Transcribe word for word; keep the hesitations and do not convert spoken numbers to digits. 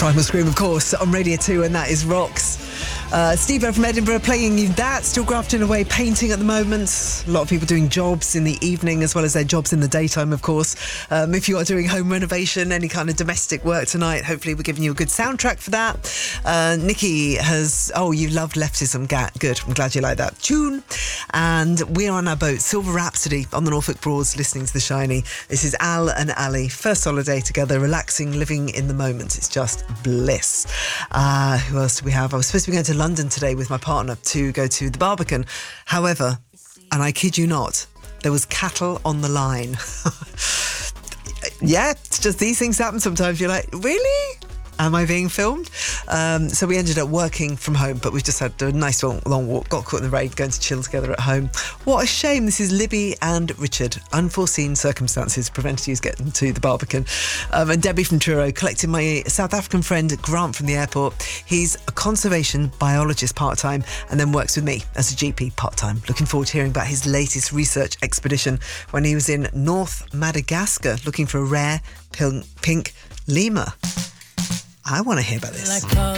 Primal Scream, of course, on Radio two, and that is Rocks. Uh, Steve from Edinburgh playing you that. Still grafting away, painting at the moment. A lot of people doing jobs in the evening as well as their jobs in the daytime, of course. Um, if you are doing home renovation, any kind of domestic work tonight, hopefully we're giving you a good soundtrack for that. Uh, Nikki has, oh, you loved Leftism. Ga- Good, I'm glad you like that tune. And we're on our boat, Silver Rhapsody, on the Norfolk Broads, listening to The Shiny. This is Al and Ali, first holiday together, relaxing, living in the moment. It's just bliss. Uh, who else do we have? I was supposed to be going to London today with my partner to go to the Barbican. However, and I kid you not, there was cattle on the line. Yeah, it's just these things happen sometimes. You're like, really? Am I being filmed? Um, so we ended up working from home, but we've just had a nice long, long walk, got caught in the rain, going to chill together at home. What a shame. This is Libby and Richard. Unforeseen circumstances prevented you getting to the Barbican. Um, and Debbie from Truro collecting my South African friend Grant from the airport. He's a conservation biologist part-time and then works with me as a G P part-time. Looking forward to hearing about his latest research expedition when he was in North Madagascar looking for a rare pink, pink lemur. I want to hear about this.